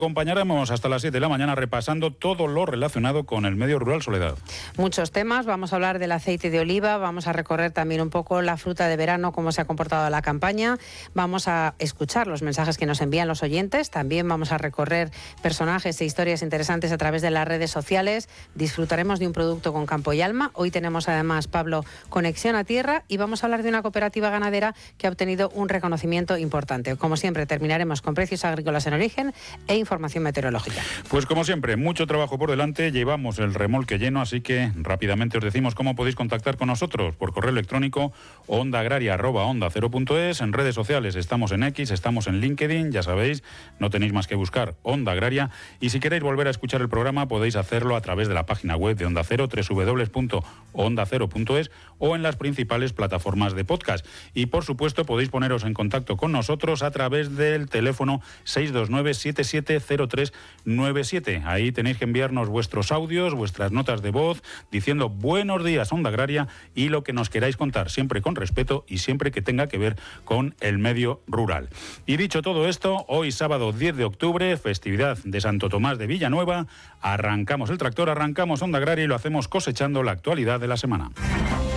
Acompañaremos hasta las 7 de la mañana repasando todo lo relacionado con el medio rural, Soledad. Muchos temas, vamos a hablar del aceite de oliva, vamos a recorrer también un poco la fruta de verano, cómo se ha comportado la campaña, vamos a escuchar los mensajes que nos envían los oyentes, también vamos a recorrer personajes e historias interesantes a través de las redes sociales, disfrutaremos de un producto con campo y alma. Hoy tenemos además, Pablo, Conexión a Tierra y vamos a hablar de una cooperativa ganadera que ha obtenido un reconocimiento importante. Como siempre, terminaremos con precios agrícolas en origen e información meteorológica. Pues como siempre, mucho trabajo por delante, llevamos el remolque lleno, así que rápidamente os decimos cómo podéis contactar con nosotros por correo electrónico ondaagraria@onda0.es, en redes sociales estamos en X, estamos en LinkedIn, ya sabéis, no tenéis más que buscar Onda Agraria, y si queréis volver a escuchar el programa podéis hacerlo a través de la página web de Onda Cero, www.onda0.es, o en las principales plataformas de podcast. Y por supuesto podéis poneros en contacto con nosotros a través del teléfono 629-770397. Ahí tenéis que enviarnos vuestros audios, vuestras notas de voz, diciendo buenos días Onda Agraria y lo que nos queráis contar, siempre con respeto y siempre que tenga que ver con el medio rural. Y dicho todo esto, hoy sábado 10 de octubre, festividad de Santo Tomás de Villanueva, arrancamos el tractor, arrancamos Onda Agraria y lo hacemos cosechando la actualidad de la semana.